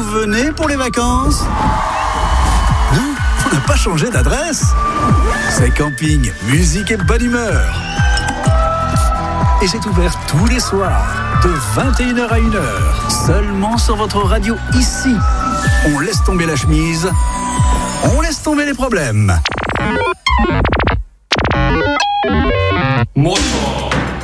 venez pour les vacances? Non, on n'a pas changé d'adresse. C'est camping, musique et bonne humeur. Et c'est ouvert tous les soirs, de 21h à 1h, seulement sur votre radio ici. On laisse tomber la chemise, on laisse tomber les problèmes.